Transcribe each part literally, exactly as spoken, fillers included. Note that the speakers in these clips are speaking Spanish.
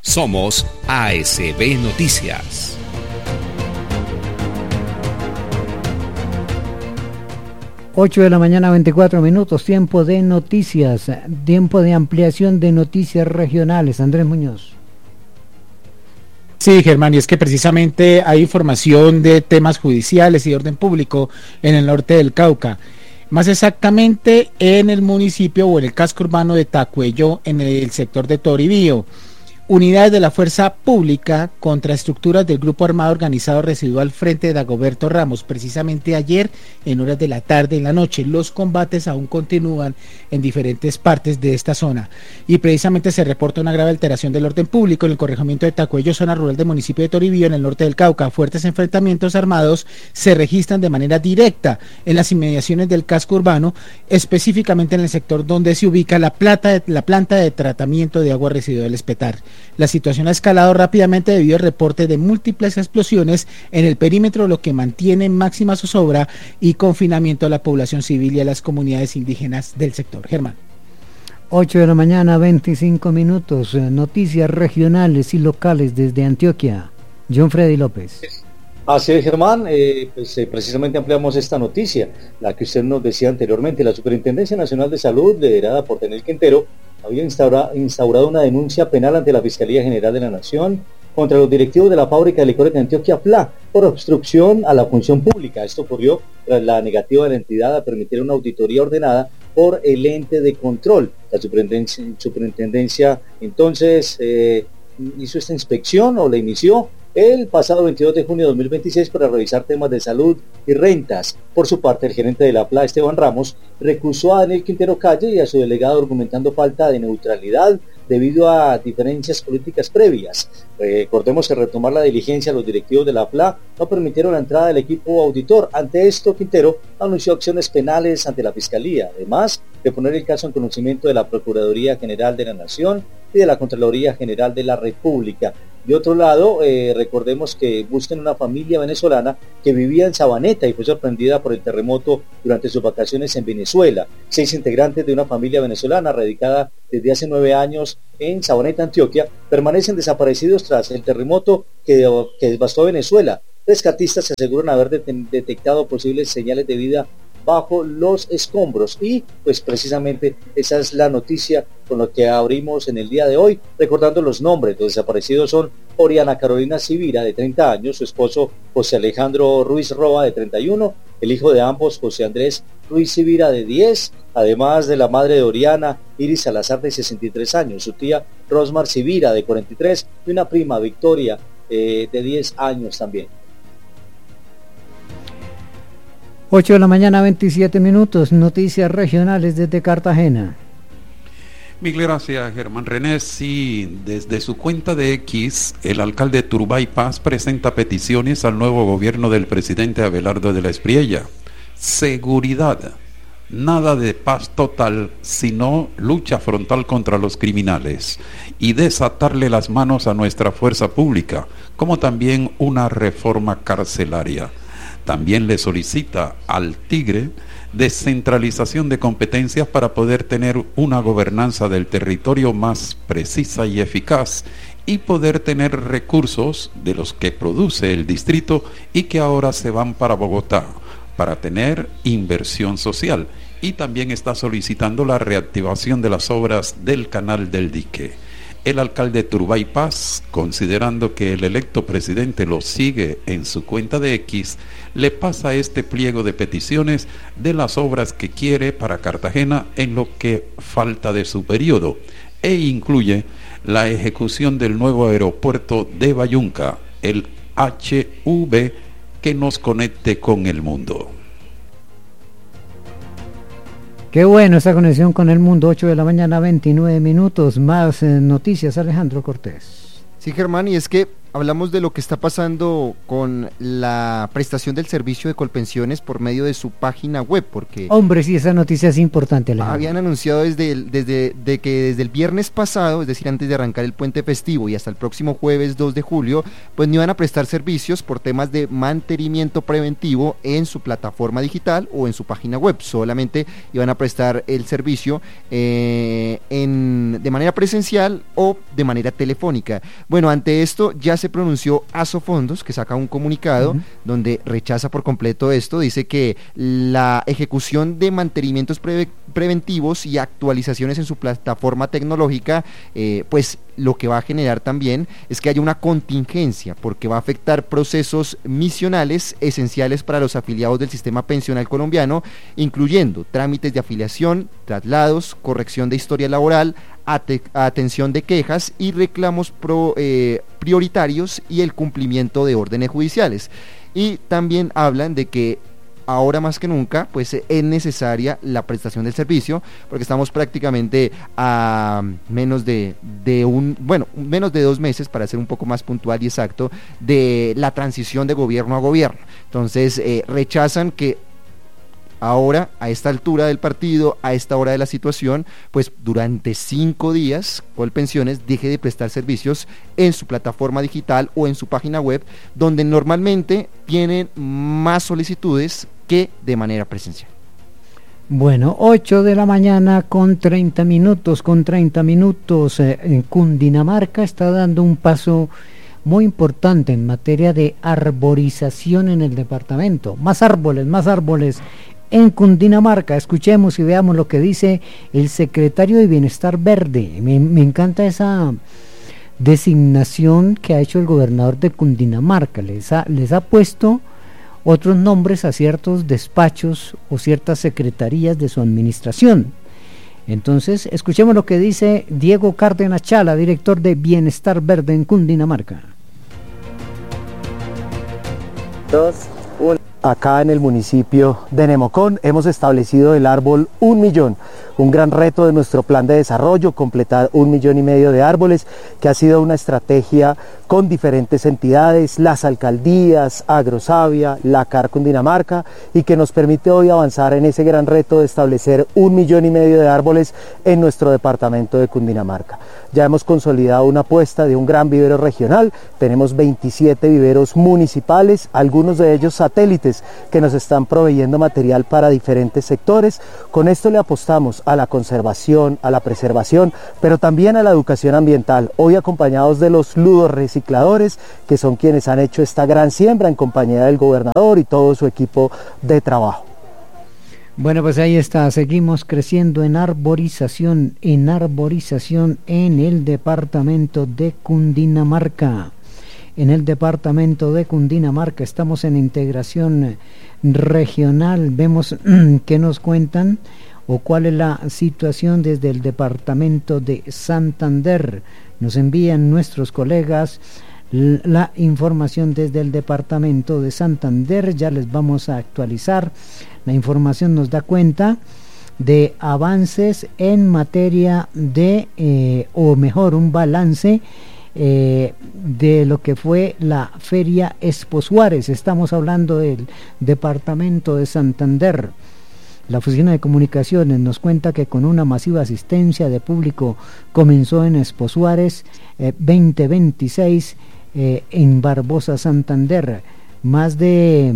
Somos A S B Noticias. ocho de la mañana, veinticuatro minutos, tiempo de noticias, tiempo de ampliación de noticias regionales. Andrés Muñoz. Sí, Germán, y es que precisamente hay información de temas judiciales y de orden público en el norte del Cauca. Más exactamente en el municipio o en el casco urbano de Tacuello, en el sector de Toribío. Unidades de la Fuerza Pública contra estructuras del Grupo Armado Organizado Residual Frente de Dagoberto Ramos. Precisamente ayer, en horas de la tarde y en la noche, los combates aún continúan en diferentes partes de esta zona. Y precisamente se reporta una grave alteración del orden público en el corregimiento de Tacuello, zona rural del municipio de Toribío, en el norte del Cauca. Fuertes enfrentamientos armados se registran de manera directa en las inmediaciones del casco urbano, específicamente en el sector donde se ubica la, plata, la planta de tratamiento de agua residual Espetar. La situación ha escalado rápidamente debido al reporte de múltiples explosiones en el perímetro, lo que mantiene en máxima zozobra y confinamiento a la población civil y a las comunidades indígenas del sector. Germán. ocho de la mañana, veinticinco minutos. Noticias regionales y locales desde Antioquia. John Freddy López. Así es, Germán, eh, pues, eh, precisamente ampliamos esta noticia, la que usted nos decía anteriormente. La Superintendencia Nacional de Salud, liderada por Daniel Quintero, había instaura, instaurado una denuncia penal ante la Fiscalía General de la Nación contra los directivos de la fábrica de licores de Antioquia, P L A, por obstrucción a la función pública. Esto ocurrió tras la negativa de la entidad a permitir una auditoría ordenada por el ente de control. La superintendencia, superintendencia entonces eh, hizo esta inspección o la inició el pasado veintidós de junio de dos mil veintiséis para revisar temas de salud y rentas. Por su parte, el gerente de la P L A, Esteban Ramos, recusó a Daniel Quintero Calle y a su delegado argumentando falta de neutralidad debido a diferencias políticas previas. Recordemos que retomar la diligencia a los directivos de la P L A no permitieron la entrada del equipo auditor. Ante esto, Quintero anunció acciones penales ante la Fiscalía, además de poner el caso en conocimiento de la Procuraduría General de la Nación y de la Contraloría General de la República. De otro lado, eh, recordemos que buscan una familia venezolana que vivía en Sabaneta y fue sorprendida por el terremoto durante sus vacaciones en Venezuela. Seis integrantes de una familia venezolana radicada desde hace nueve años en Sabaneta, Antioquia, permanecen desaparecidos tras el terremoto que, que devastó Venezuela. Rescatistas aseguran haber det- detectado posibles señales de vida bajo los escombros y pues precisamente esa es la noticia con la que abrimos en el día de hoy, recordando los nombres. Los desaparecidos son Oriana Carolina Sivira, de treinta años, su esposo José Alejandro Ruiz Roa, de treinta y uno, el hijo de ambos, José Andrés Ruiz Sivira, de diez, además de la madre de Oriana, Iris Salazar, de sesenta y tres años, su tía Rosmar Sivira, de cuarenta y tres, y una prima, Victoria, eh, de diez años también. ocho de la mañana, veintisiete minutos, noticias regionales desde Cartagena. Mil gracias, Germán René. Sí, desde su cuenta de X, el alcalde Turbay Paz presenta peticiones al nuevo gobierno del presidente Abelardo de la Espriella. Seguridad. Nada de paz total, sino lucha frontal contra los criminales y desatarle las manos a nuestra fuerza pública, como también una reforma carcelaria. También le solicita al Tigre descentralización de competencias para poder tener una gobernanza del territorio más precisa y eficaz y poder tener recursos de los que produce el distrito y que ahora se van para Bogotá para tener inversión social. Y también está solicitando la reactivación de las obras del Canal del Dique. El alcalde Turbay Paz, considerando que el electo presidente lo sigue en su cuenta de X, le pasa este pliego de peticiones de las obras que quiere para Cartagena en lo que falta de su periodo, e incluye la ejecución del nuevo aeropuerto de Bayunca, el H V, que nos conecte con el mundo. Qué bueno esa conexión con el mundo. Ocho de la mañana, veintinueve minutos. Más eh, noticias, Alejandro Cortés. Sí, Germán, y es que hablamos de lo que está pasando con la prestación del servicio de Colpensiones por medio de su página web, porque... Hombre, sí, esa noticia es importante, Alejandro. Habían anunciado desde, el, desde de que desde el viernes pasado, es decir, antes de arrancar el puente festivo y hasta el próximo jueves dos de julio, pues no iban a prestar servicios por temas de mantenimiento preventivo en su plataforma digital o en su página web, solamente iban a prestar el servicio eh, en, de manera presencial o de manera telefónica. Bueno, ante esto ya se pronunció Asofondos, que saca un comunicado uh-huh. donde rechaza por completo esto, dice que la ejecución de mantenimientos pre- preventivos y actualizaciones en su plataforma tecnológica, eh, pues lo que va a generar también es que haya una contingencia, porque va a afectar procesos misionales esenciales para los afiliados del sistema pensional colombiano, incluyendo trámites de afiliación, traslados, corrección de historia laboral, Ate- atención de quejas y reclamos pro, eh, prioritarios y el cumplimiento de órdenes judiciales. Y también hablan de que ahora más que nunca pues es necesaria la prestación del servicio, porque estamos prácticamente a menos de, de un, bueno, menos de dos meses, para ser un poco más puntual y exacto, de la transición de gobierno a gobierno. Entonces eh, rechazan que ahora, a esta altura del partido, a esta hora de la situación, pues durante cinco días Colpensiones deje de prestar servicios en su plataforma digital o en su página web, donde normalmente tienen más solicitudes que de manera presencial. Bueno, ocho de la mañana con treinta minutos, con treinta minutos, eh, en Cundinamarca está dando un paso muy importante en materia de arborización en el departamento. Más árboles, más árboles en Cundinamarca. Escuchemos y veamos lo que dice el secretario de Bienestar Verde. Me, me encanta esa designación que ha hecho el gobernador de Cundinamarca. Les ha, les ha puesto otros nombres a ciertos despachos o ciertas secretarías de su administración. Entonces, escuchemos lo que dice Diego Cárdenas Chala, director de Bienestar Verde en Cundinamarca. Dos, uno. Acá en el municipio de Nemocón hemos establecido el árbol un millón, un gran reto de nuestro plan de desarrollo, completar un millón y medio de árboles, que ha sido una estrategia con diferentes entidades, las alcaldías, Agrosavia, la C A R Cundinamarca, y que nos permite hoy avanzar en ese gran reto de establecer un millón y medio de árboles en nuestro departamento de Cundinamarca. Ya hemos consolidado una apuesta de un gran vivero regional, tenemos veintisiete viveros municipales, algunos de ellos satélites, que nos están proveyendo material para diferentes sectores. Con esto le apostamos a la conservación, a la preservación, pero también a la educación ambiental, hoy acompañados de los ludorrecicladores, que son quienes han hecho esta gran siembra en compañía del gobernador y todo su equipo de trabajo. Bueno, pues ahí está, seguimos creciendo en arborización, en arborización en el departamento de Cundinamarca. En el departamento de Cundinamarca estamos en integración regional. Vemos qué nos cuentan o cuál es la situación desde el departamento de Santander. Nos envían nuestros colegas la información desde el departamento de Santander. Ya les vamos a actualizar. La información nos da cuenta de avances en materia de, eh, o mejor, un balance Eh, de lo que fue la Feria Expo Suárez. Estamos hablando del departamento de Santander. La Oficina de Comunicaciones nos cuenta que con una masiva asistencia de público comenzó en Expo Suárez eh, veinte veintiséis eh, en Barbosa, Santander. Más de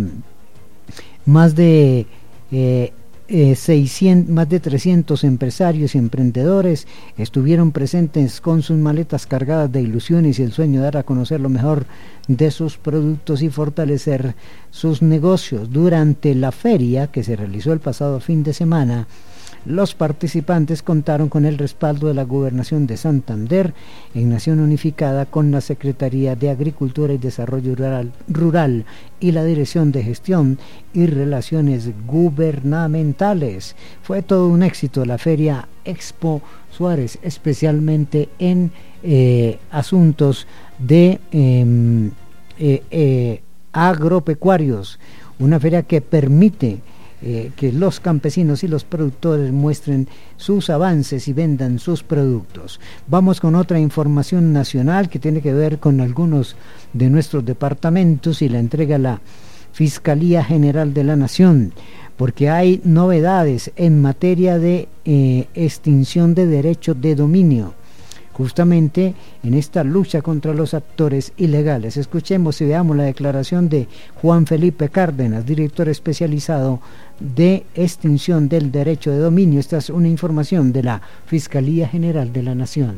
más de eh, Eh, seiscientos, más de trescientos empresarios y emprendedores estuvieron presentes con sus maletas cargadas de ilusiones y el sueño de dar a conocer lo mejor de sus productos y fortalecer sus negocios. Durante la feria que se realizó el pasado fin de semana, los participantes contaron con el respaldo de la Gobernación de Santander en Nación Unificada, con la Secretaría de Agricultura y Desarrollo Rural, Rural y la Dirección de Gestión y Relaciones Gubernamentales. Fue todo un éxito la Feria Expo Suárez, especialmente en eh, asuntos de eh, eh, eh, agropecuarios, una feria que permite eh, que los campesinos y los productores muestren sus avances y vendan sus productos. Vamos con otra información nacional que tiene que ver con algunos de nuestros departamentos y la entrega a la Fiscalía General de la Nación, porque hay novedades en materia de eh, extinción de derechos de dominio, justamente en esta lucha contra los actores ilegales. Escuchemos y veamos la declaración de Juan Felipe Cárdenas, director especializado de extinción del derecho de dominio. Esta es una información de la Fiscalía General de la Nación.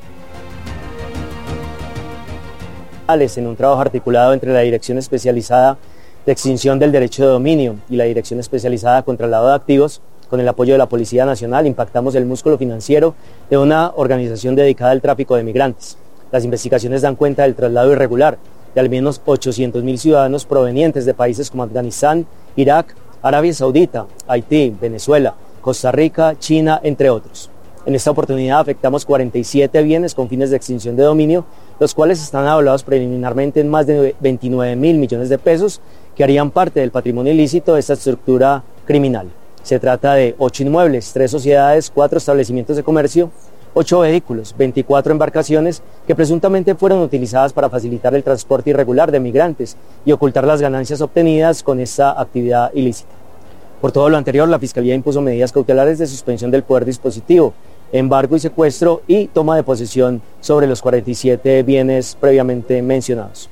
En un trabajo articulado entre la Dirección Especializada de Extinción del Derecho de Dominio y la Dirección Especializada contra el Lavado de Activos, con el apoyo de la Policía Nacional, impactamos el músculo financiero de una organización dedicada al tráfico de migrantes. Las investigaciones dan cuenta del traslado irregular de al menos ochocientos mil ciudadanos provenientes de países como Afganistán, Irak, Arabia Saudita, Haití, Venezuela, Costa Rica, China, entre otros. En esta oportunidad afectamos cuarenta y siete bienes con fines de extinción de dominio, los cuales están avalados preliminarmente en más de veintinueve mil millones de pesos que harían parte del patrimonio ilícito de esta estructura criminal. Se trata de ocho inmuebles, tres sociedades, cuatro establecimientos de comercio, ocho vehículos, veinticuatro embarcaciones que presuntamente fueron utilizadas para facilitar el transporte irregular de migrantes y ocultar las ganancias obtenidas con esta actividad ilícita. Por todo lo anterior, la Fiscalía impuso medidas cautelares de suspensión del poder dispositivo, embargo y secuestro y toma de posesión sobre los cuarenta y siete bienes previamente mencionados.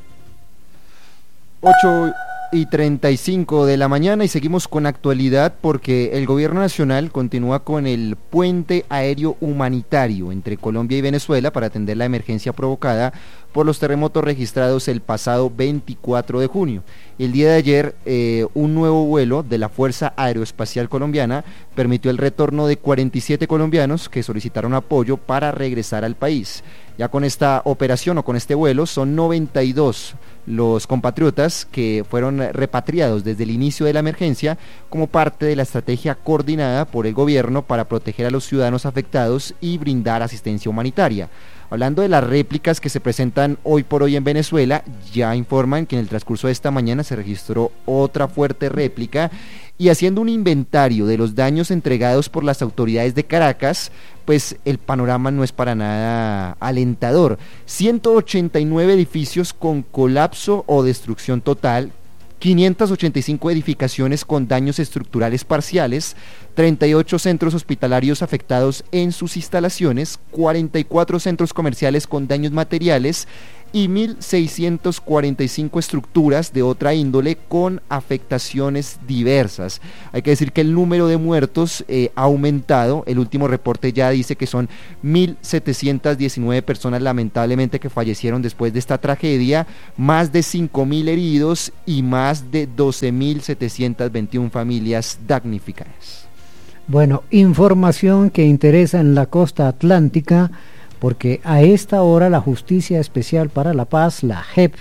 ocho y treinta y cinco de la mañana y seguimos con actualidad porque el gobierno nacional continúa con el puente aéreo humanitario entre Colombia y Venezuela para atender la emergencia provocada por los terremotos registrados el pasado veinticuatro de junio. El día de ayer, eh, un nuevo vuelo de la Fuerza Aeroespacial Colombiana permitió el retorno de cuarenta y siete colombianos que solicitaron apoyo para regresar al país. Ya con esta operación o con este vuelo son noventa y dos los compatriotas que fueron repatriados desde el inicio de la emergencia como parte de la estrategia coordinada por el gobierno para proteger a los ciudadanos afectados y brindar asistencia humanitaria. Hablando de las réplicas que se presentan hoy por hoy en Venezuela, ya informan que en el transcurso de esta mañana se registró otra fuerte réplica y haciendo un inventario de los daños entregados por las autoridades de Caracas, pues el panorama no es para nada alentador. ciento ochenta y nueve edificios con colapso o destrucción total, quinientas ochenta y cinco edificaciones con daños estructurales parciales, treinta y ocho centros hospitalarios afectados en sus instalaciones, cuarenta y cuatro centros comerciales con daños materiales y mil seiscientas cuarenta y cinco estructuras de otra índole con afectaciones diversas. Hay que decir que el número de muertos eh, ha aumentado. El último reporte ya dice que son mil setecientas diecinueve personas lamentablemente que fallecieron después de esta tragedia, más de cinco mil heridos y más de doce mil setecientas veintiuna familias damnificadas. Bueno, información que interesa en la costa atlántica, porque a esta hora la Justicia Especial para la Paz, la J E P,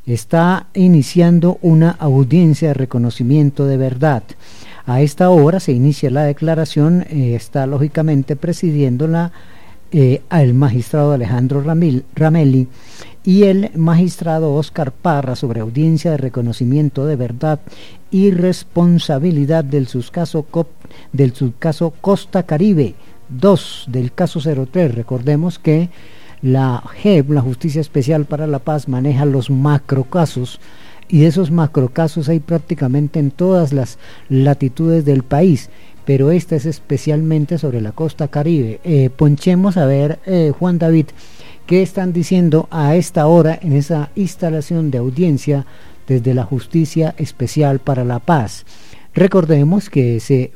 está iniciando una audiencia de reconocimiento de verdad. A esta hora se inicia la declaración, eh, está lógicamente presidiéndola eh, el magistrado Alejandro Ramil, Ramelli y el magistrado Oscar Parra sobre audiencia de reconocimiento de verdad y responsabilidad del subcaso, COP, del subcaso Costa Caribe dos del caso cero tres. Recordemos que la J E P, la Justicia Especial para la Paz, maneja los macrocasos y de esos macrocasos hay prácticamente en todas las latitudes del país, pero esta es especialmente sobre la costa Caribe. Eh, ponchemos a ver, eh, Juan David, qué están diciendo a esta hora en esa instalación de audiencia desde la Justicia Especial para la Paz. Recordemos que se,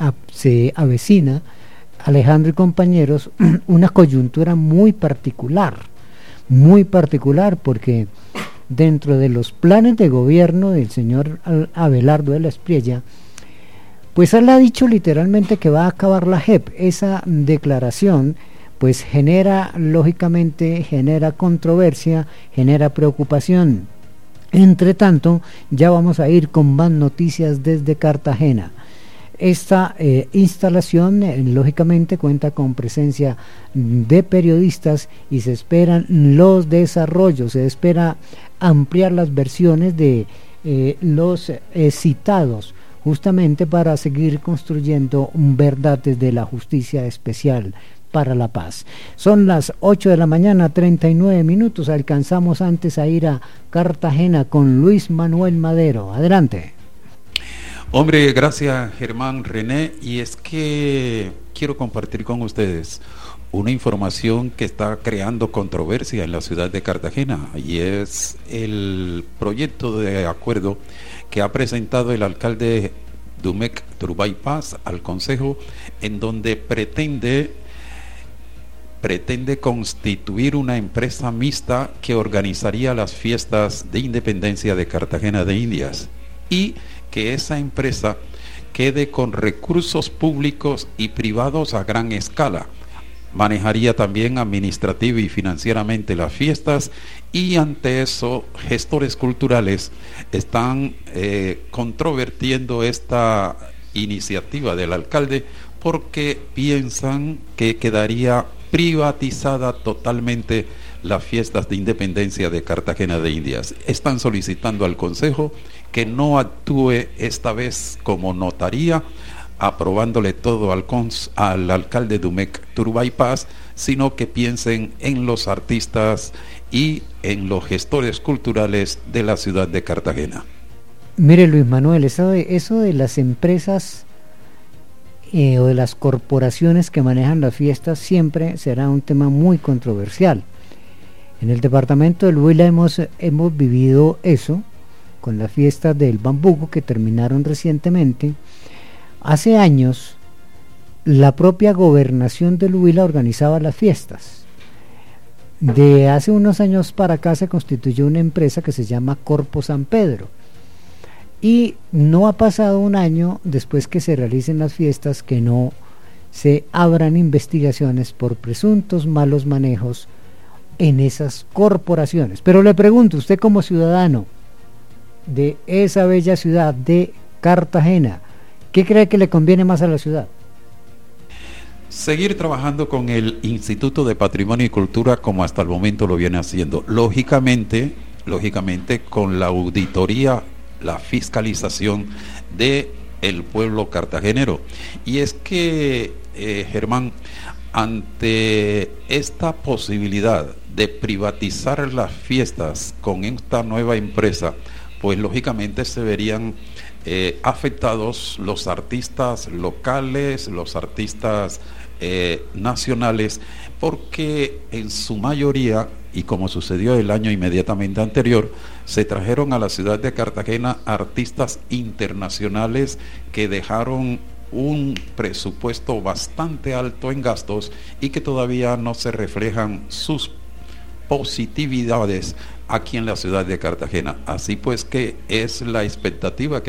se avecina, Alejandro y compañeros, una coyuntura muy particular, muy particular, porque dentro de los planes de gobierno del señor Abelardo de la Espriella, pues él ha dicho literalmente que va a acabar la J E P. Esa declaración pues genera, lógicamente, genera controversia, genera preocupación. Entre tanto, ya vamos a ir con más noticias desde Cartagena. Esta eh, instalación eh, lógicamente cuenta con presencia de periodistas y se esperan los desarrollos, se espera ampliar las versiones de eh, los eh, citados justamente para seguir construyendo verdades de la justicia especial para la paz. Son las ocho de la mañana, treinta y nueve minutos. Alcanzamos antes a ir a Cartagena con Luis Manuel Madero. Adelante. Hombre, gracias Germán René, y es que quiero compartir con ustedes una información que está creando controversia en la ciudad de Cartagena, y es el proyecto de acuerdo que ha presentado el alcalde Dumec Turbay Paz al Consejo, en donde pretende pretende constituir una empresa mixta que organizaría las fiestas de independencia de Cartagena de Indias, y que esa empresa quede con recursos públicos y privados a gran escala. Manejaría también administrativa y financieramente las fiestas, y ante eso gestores culturales están eh, controvertiendo esta iniciativa del alcalde, porque piensan que quedaría privatizada totalmente las fiestas de independencia de Cartagena de Indias. Están solicitando al Consejo que no actúe esta vez como notaría, aprobándole todo al, cons, al alcalde Dumec Turbay Paz, sino que piensen en los artistas y en los gestores culturales de la ciudad de Cartagena. Mire, Luis Manuel, eso de, eso de las empresas eh, o de las corporaciones que manejan las fiestas siempre será un tema muy controversial. En el departamento del Huila hemos, hemos vivido eso con las fiestas del Bambuco que terminaron recientemente. Hace años la propia gobernación del Huila organizaba las fiestas. De hace unos años para acá se constituyó una empresa que se llama Corpo San Pedro, y no ha pasado un año después que se realicen las fiestas que no se abran investigaciones por presuntos malos manejos en esas corporaciones. Pero le pregunto, usted como ciudadano de esa bella ciudad de Cartagena, ¿qué cree que le conviene más a la ciudad? Seguir trabajando con el Instituto de Patrimonio y Cultura como hasta el momento lo viene haciendo. Lógicamente, lógicamente con la auditoría, la fiscalización de el pueblo cartagenero. Y es que, eh, Germán, ante esta posibilidad de privatizar las fiestas con esta nueva empresa, pues lógicamente se verían eh, afectados los artistas locales, los artistas eh, nacionales, porque en su mayoría, y como sucedió el año inmediatamente anterior, se trajeron a la ciudad de Cartagena artistas internacionales que dejaron un presupuesto bastante alto en gastos y que todavía no se reflejan sus positividades aquí en la ciudad de Cartagena. Así pues que es la expectativa que